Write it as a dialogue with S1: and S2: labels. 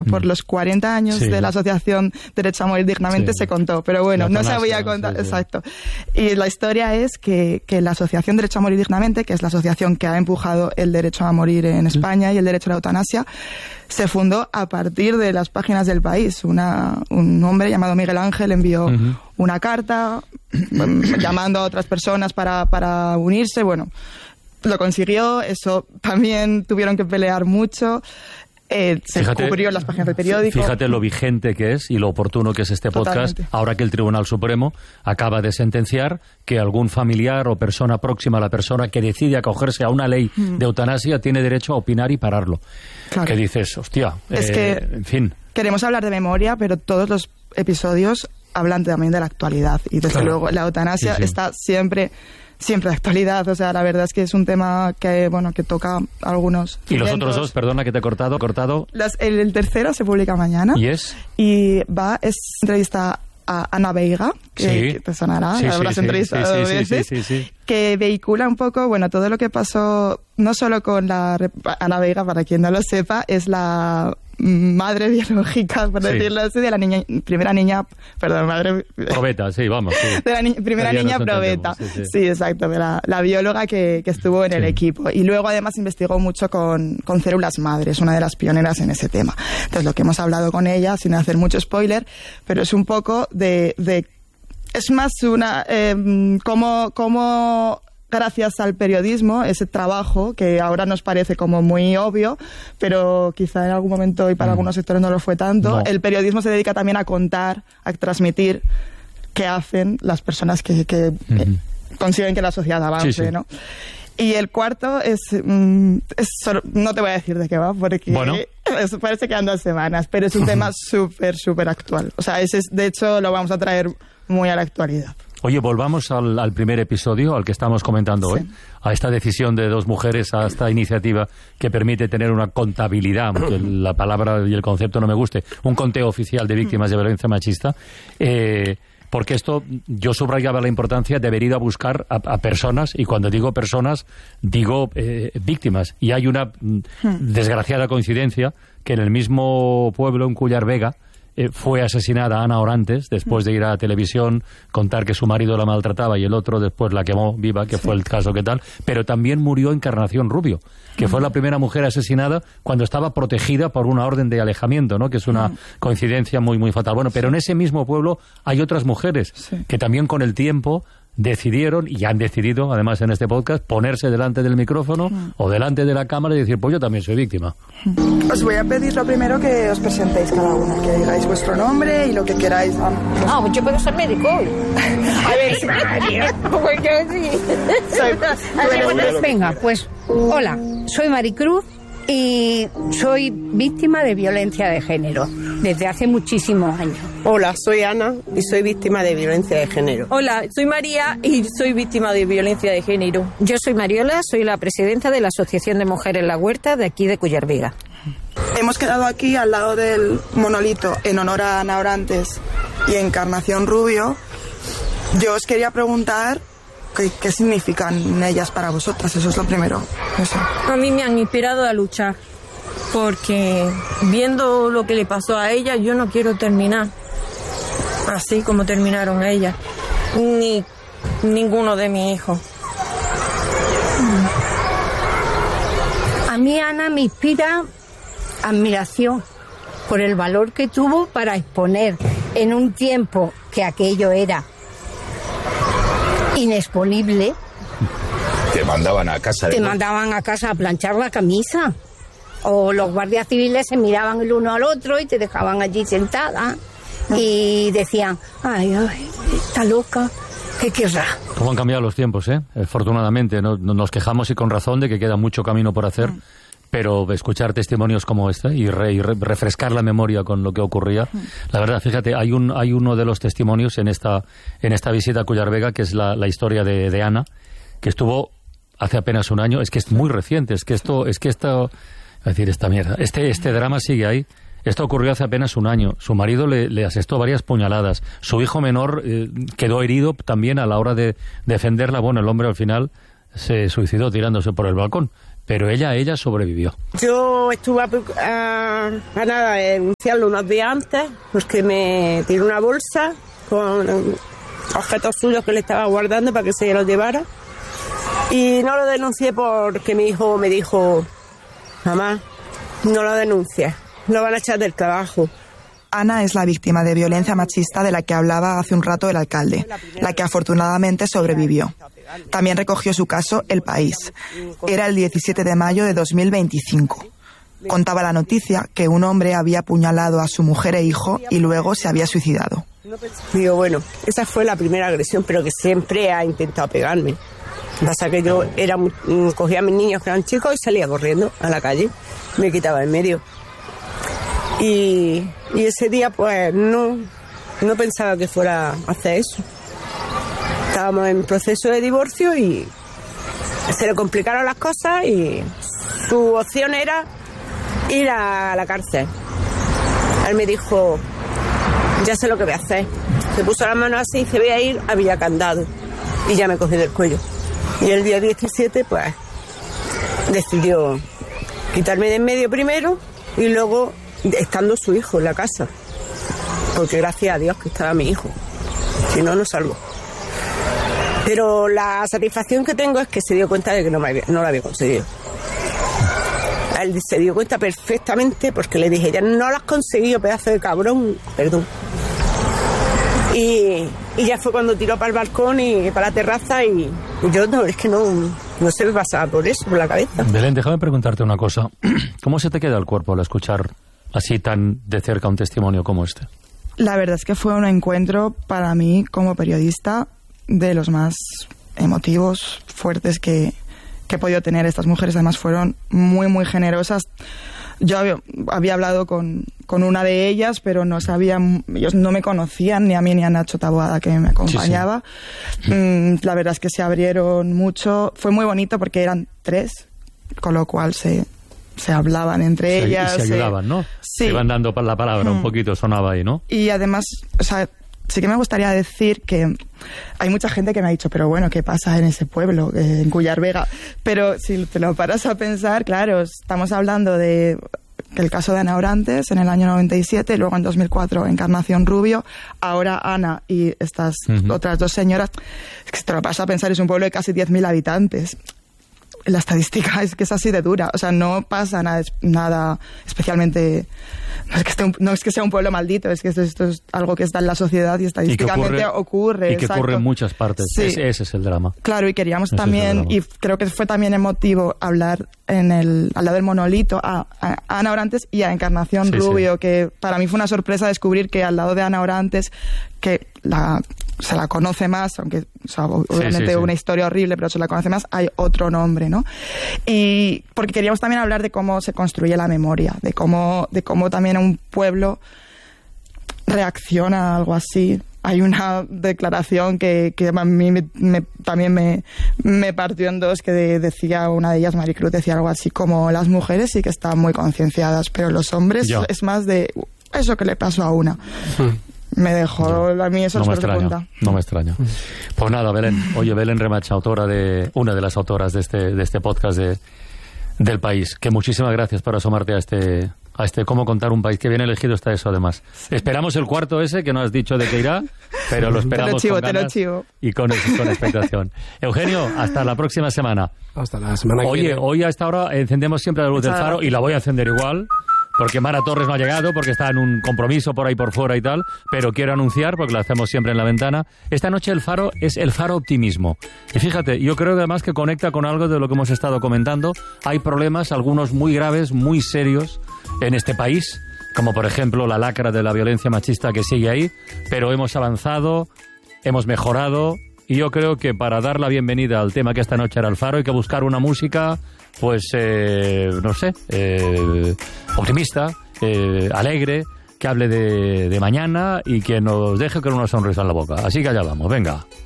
S1: por los 40 años de la Asociación Derecho a Morir Dignamente se contó, pero bueno, no se había contado, exacto. Y la historia es que la Asociación Derecho a Morir Dignamente, que es la asociación que ha empujado el derecho a morir en España y el derecho a la eutanasia, se fundó a partir de las páginas del País. Un hombre llamado Miguel Ángel envió una carta llamando a otras personas para unirse. Bueno, lo consiguió, eso también tuvieron que pelear mucho. Se cubrió en las páginas del periódico.
S2: Fíjate lo vigente que es y lo oportuno que es este podcast. Totalmente. Ahora que el Tribunal Supremo acaba de sentenciar que algún familiar o persona próxima a la persona que decide acogerse a una ley de eutanasia tiene derecho a opinar y pararlo. Claro. ¿Qué dices? Hostia,
S1: es que
S2: en fin.
S1: Queremos hablar de memoria, pero todos los episodios hablan también de la actualidad. Y desde luego la eutanasia está siempre de actualidad. O sea, la verdad es que es un tema que toca a algunos.
S2: ¿Y los otros dos? Perdona que te he cortado.
S1: El tercero se publica mañana.
S2: Es
S1: entrevista a Ana Veiga, que te sonará, habrás entrevistado veces, que vehicula un poco, todo lo que pasó, no solo con Ana Veiga, para quien no lo sepa, es la madre biológica, por decirlo así, de la madre...
S2: Probeta, de
S1: la primera niña probeta. Sí, exacto, de la bióloga que estuvo en el equipo. Y luego, además, investigó mucho con células madres, una de las pioneras en ese tema. Entonces, lo que hemos hablado con ella, sin hacer mucho spoiler, pero es un poco es más una... cómo gracias al periodismo, ese trabajo que ahora nos parece como muy obvio, pero quizá en algún momento y para algunos sectores no lo fue tanto, el periodismo se dedica también a contar, a transmitir qué hacen las personas que consiguen que la sociedad avance, ¿no? Y el cuarto no te voy a decir de qué va, porque parece que han 2 semanas, pero es un tema súper actual. O sea, de hecho lo vamos a traer muy a la actualidad.
S2: Oye, volvamos al primer episodio, al que estamos comentando hoy, a esta decisión de 2 mujeres, a esta iniciativa que permite tener una contabilidad, aunque la palabra y el concepto no me guste, un conteo oficial de víctimas de violencia machista, porque esto, yo subrayaba la importancia de haber ido a buscar a personas, y cuando digo personas, digo víctimas. Y hay una desgraciada coincidencia que en el mismo pueblo, en Cullar Vega, fue asesinada Ana Orantes después de ir a la televisión, contar que su marido la maltrataba y el otro después la quemó viva, que fue el caso que tal, pero también murió Encarnación Rubio, que fue la primera mujer asesinada cuando estaba protegida por una orden de alejamiento, ¿no? Que es una coincidencia muy fatal. Bueno, pero en ese mismo pueblo hay otras mujeres que también con el tiempo decidieron, y han decidido, además en este podcast, ponerse delante del micrófono o delante de la cámara y decir, pues yo también soy víctima.
S1: Os voy a pedir lo primero que os presentéis cada una, que digáis vuestro nombre y lo que queráis.
S3: Pues yo puedo ser médico hoy. A ver, venga, pues, hola, soy Maricruz y soy víctima de violencia de género desde hace muchísimos años.
S4: Hola, soy Ana y soy víctima de violencia de género.
S5: Hola, soy María y soy víctima de violencia de género.
S3: Yo soy Mariola, soy la presidenta de la Asociación de Mujeres La Huerta de aquí de Cullar Vega.
S1: Hemos quedado aquí al lado del monolito en honor a Ana Orantes y Encarnación Rubio. Yo os quería preguntar ¿qué significan ellas para vosotras? Eso es lo primero. Eso.
S5: A mí me han inspirado a luchar, porque viendo lo que le pasó a ella, yo no quiero terminar así como terminaron ellas, ni ninguno de mis hijos.
S3: A mí Ana me inspira admiración por el valor que tuvo para exponer en un tiempo que aquello era inexponible.
S6: Te mandaban a casa.
S3: Te mandaban a casa a planchar la camisa. O los guardias civiles se miraban el uno al otro y te dejaban allí sentada. Y decían, ay, está loca, ¿qué querrá?
S2: ¿Cómo han cambiado los tiempos, afortunadamente, ¿no? Nos quejamos y con razón de que queda mucho camino por hacer. Pero escuchar testimonios como este y refrescar la memoria con lo que ocurría, la verdad, fíjate, hay uno de los testimonios en esta visita a Cullar Vega, que es la historia de Ana, que estuvo hace apenas un año. Es que es muy reciente, esta mierda, este drama sigue ahí. Esto ocurrió hace apenas un año. Su marido le asestó varias puñaladas. Su hijo menor quedó herido también a la hora de defenderla. Bueno, el hombre al final se suicidó tirándose por el balcón. pero ella sobrevivió.
S4: Yo estuve a nada de denunciarlo unos días antes, porque me tiró una bolsa con objetos suyos que le estaba guardando para que se los llevara. Y no lo denuncié porque mi hijo me dijo: mamá, no lo denuncies, lo van a echar del trabajo.
S1: Ana es la víctima de violencia machista de la que hablaba hace un rato el alcalde, la que afortunadamente sobrevivió. También recogió su caso El País. Era el 17 de mayo de 2025. Contaba la noticia que un hombre había apuñalado a su mujer e hijo y luego se había suicidado.
S4: Digo, bueno, esa fue la primera agresión, pero que siempre ha intentado pegarme. Pasa que yo cogía a mis niños que eran chicos y salía corriendo a la calle, me quitaba en medio. Y ese día pues no pensaba que fuera a hacer eso. Estábamos en proceso de divorcio y se le complicaron las cosas y su opción era ir a la cárcel. Él me dijo: ya sé lo que voy a hacer. Se puso las manos así y dice: voy a ir a Villacandado. Y ya me cogí del cuello. Y el día 17 pues decidió quitarme de en medio primero y luego estando su hijo en la casa, porque gracias a Dios que estaba mi hijo, si no, no salgo. Pero la satisfacción que tengo es que se dio cuenta de que no lo había conseguido. Él se dio cuenta perfectamente porque le dije: ya no lo has conseguido, pedazo de cabrón, perdón. Y ya fue cuando tiró para el balcón y para la terraza y yo no se me pasaba por eso, por la cabeza.
S2: Belén, déjame preguntarte una cosa. ¿Cómo se te queda el cuerpo al escuchar así tan de cerca un testimonio como este?
S1: La verdad es que fue un encuentro para mí como periodista de los más emotivos, fuertes que he podido tener. Estas mujeres además fueron muy, muy generosas. Yo había hablado con una de ellas, pero ellos no me conocían, ni a mí ni a Nacho Taboada, que me acompañaba. Sí. La verdad es que se abrieron mucho. Fue muy bonito porque eran 3, con lo cual se hablaban entre ellas.
S2: Y se ayudaban, ¿no?
S1: Sí.
S2: Se iban dando la palabra, un poquito sonaba ahí, ¿no?
S1: Y además, o sea, sí que me gustaría decir que hay mucha gente que me ha dicho: pero bueno, ¿qué pasa en ese pueblo, en Cuyar Vega? Pero si te lo paras a pensar, claro, estamos hablando de el caso de Ana Orantes en el año 97, luego en 2004 Encarnación Rubio, ahora Ana y estas otras 2 señoras. Es que si te lo paras a pensar, es un pueblo de casi 10.000 habitantes. La estadística es que es así de dura. O sea, no pasa nada especialmente... No es que sea un pueblo maldito, es que esto es algo que está en la sociedad y estadísticamente ocurre.
S2: Y que ocurre en muchas partes. Sí. Ese es el drama.
S1: Claro, y queríamos también, y creo que fue también emotivo hablar al lado del monolito a Ana Orantes y a Encarnación Rubio, que para mí fue una sorpresa descubrir que al lado de Ana Orantes, que se la conoce más, aunque obviamente una historia horrible, pero se la conoce más, hay otro nombre, ¿no? Y porque queríamos también hablar de cómo se construye la memoria, de cómo también un pueblo reacciona a algo así. Hay una declaración que a mí también me partió en dos, que decía una de ellas, Maricruz, decía algo así como: las mujeres sí que están muy concienciadas, pero los hombres es más de eso que le pasó a una. Me dejó a mí eso.
S2: No me extraña. Pues nada, Belén. Oye, Belén Remach, una de las autoras de este podcast del País, que muchísimas gracias por asomarte a este cómo contar un país. Que bien elegido está eso, además. Esperamos el cuarto ese, que no has dicho de qué irá, pero lo esperamos con ganas y con expectación. Eugenio, hasta la próxima semana.
S7: Hasta la semana que viene.
S2: Hoy a esta hora encendemos siempre la luz del faro y la voy a encender igual, porque Mara Torres no ha llegado, porque está en un compromiso por ahí por fuera y tal, pero quiero anunciar, porque lo hacemos siempre en la ventana, esta noche el faro es el faro optimismo. Y fíjate, yo creo que además que conecta con algo de lo que hemos estado comentando. Hay problemas, algunos muy graves, muy serios en este país, como por ejemplo la lacra de la violencia machista que sigue ahí, pero hemos avanzado, hemos mejorado, y yo creo que para dar la bienvenida al tema que esta noche era el faro hay que buscar una música, pues, no sé, optimista, alegre, que hable de mañana y que nos deje con una sonrisa en la boca. Así que allá vamos, venga.